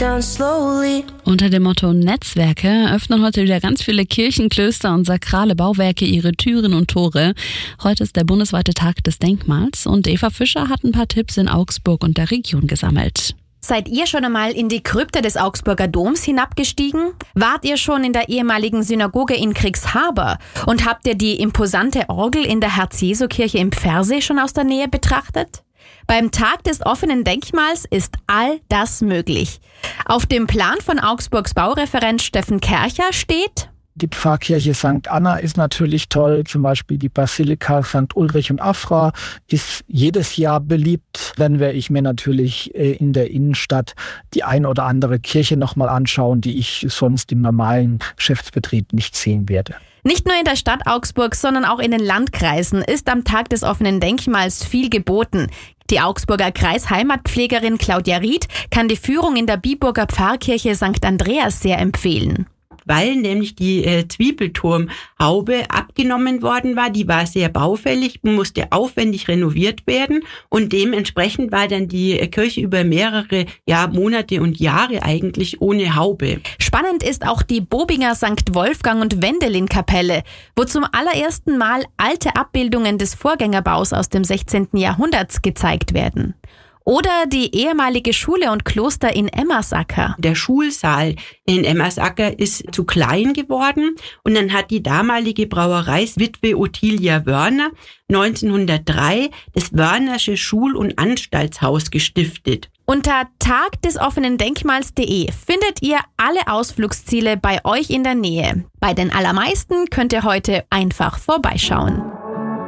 down slowly. Unter dem Motto Netzwerke öffnen heute wieder ganz viele Kirchen, Klöster und sakrale Bauwerke ihre Türen und Tore. Heute ist der bundesweite Tag des Denkmals und Eva Fischer hat ein paar Tipps in Augsburg und der Region gesammelt. Seid ihr schon einmal in die Krypta des Augsburger Doms hinabgestiegen? Wart ihr schon in der ehemaligen Synagoge in Kriegshaber? Und habt ihr die imposante Orgel in der Herz-Jesu-Kirche im Pfersee schon aus der Nähe betrachtet? Beim Tag des offenen Denkmals ist all das möglich. Auf dem Plan von Augsburgs Baureferent Steffen Kercher steht: Die Pfarrkirche St. Anna ist natürlich toll, zum Beispiel die Basilika St. Ulrich und Afra ist jedes Jahr beliebt. Dann werde ich mir natürlich in der Innenstadt die ein oder andere Kirche nochmal anschauen, die ich sonst im normalen Geschäftsbetrieb nicht sehen werde. Nicht nur in der Stadt Augsburg, sondern auch in den Landkreisen ist am Tag des offenen Denkmals viel geboten. Die Augsburger Kreisheimatpflegerin Claudia Ried kann die Führung in der Biburger Pfarrkirche St. Andreas sehr empfehlen. Weil nämlich die Zwiebelturmhaube abgenommen worden war. Die war sehr baufällig, musste aufwendig renoviert werden und dementsprechend war dann die Kirche über mehrere Monate und Jahre eigentlich ohne Haube. Spannend ist auch die Bobinger St. Wolfgang und Wendelin-Kapelle, wo zum allerersten Mal alte Abbildungen des Vorgängerbaus aus dem 16. Jahrhundert gezeigt werden. Oder die ehemalige Schule und Kloster in Emmersacker. Der Schulsaal in Emmersacker ist zu klein geworden und dann hat die damalige Brauereiswitwe Ottilia Wörner 1903 das Wörnersche Schul- und Anstaltshaus gestiftet. Unter tagdesoffenendenkmals.de findet ihr alle Ausflugsziele bei euch in der Nähe. Bei den allermeisten könnt ihr heute einfach vorbeischauen.